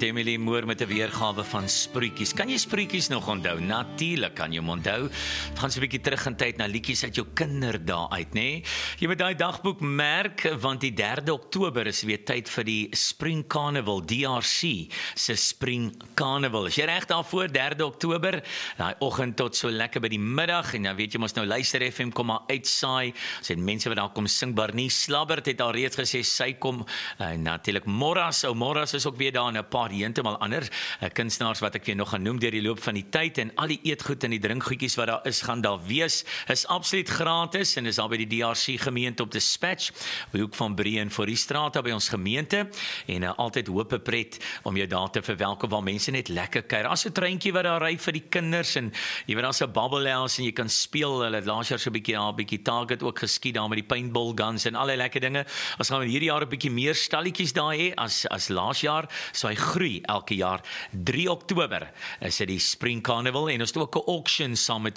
Emily Moore met 'n weergawe van Spruitjies. Kan jy Spruitjies nog onthou? Natuurlik kan jy hom onthou. Gaan so 'n bietjie terug in tyd na liedjies uit jou kinderdae uit, né? Jy moet daai dagboek merk, want die 3de Oktober is weer tyd vir die Spring Carnival, DRC se Spring Carnival. Is jy reg daarvoor, 3de Oktober? Daai oggend tot so lekker by die middag, en dan weet jy mos nou, Luister FM kom maar uitsaai. As dit mense wat daar kom sing, Barnie Slabbert het al reeds gesê, sy kom, natuurlik Morras is ook weer daar, en 'n paar heeltemal ander kunstenaars wat ek weer nog gaan noem deur die loop van die tyd, en al die eetgoed en die drinkgoedjies wat daar is, gaan daar wees, is absoluut gratis, en is daar by die DRC gemeente op Dispatch, op die hoek van Breë en Fourierstraat by ons gemeente, en altyd hoop 'n pret om jou daar te verwelkom, waar mense net lekker kuier. As 'n treintjie wat daar ry vir die kinders, en jy weet, daar's 'n bubble house, en jy kan speel, hulle het laas jaar so 'n bietjie Target ook geskiet daar met die paintball guns en allerlei lekker dinge. Ons gaan hierdie jaar 'n bietjie meer stalletjies daar hê as laas jaar, so hy groei elke jaar. 3 Oktober is dit die Spring Carnival, en ons het ook 'n auction saam met